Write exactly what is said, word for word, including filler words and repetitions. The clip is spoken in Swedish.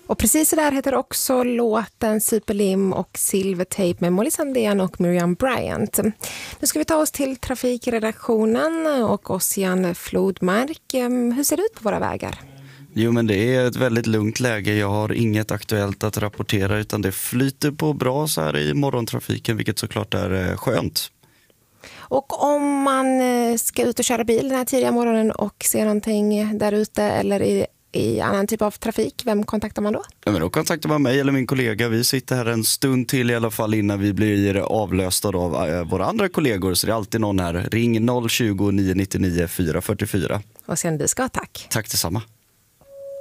Och precis så där heter också låten Superlim och Silvertape med Molly Sandén och Miriam Bryant. Nu ska vi ta oss till trafikredaktionen och Ossian Flodmark. Hur ser det ut på våra vägar? Jo, men det är ett väldigt lugnt läge. Jag har inget aktuellt att rapportera utan det flyter på bra så här i morgontrafiken, vilket såklart är skönt. Och om man ska ut och köra bil den här tidiga morgonen och se någonting där ute eller i, i annan typ av trafik, vem kontaktar man då? Ja, men då kontaktar man mig eller min kollega. Vi sitter här en stund till i alla fall innan vi blir avlösta av äh, våra andra kollegor. Så det är alltid någon här. Ring noll tjugo, nio nio nio, fyra fyra fyra. Och sen vi ska tack. Tack detsamma.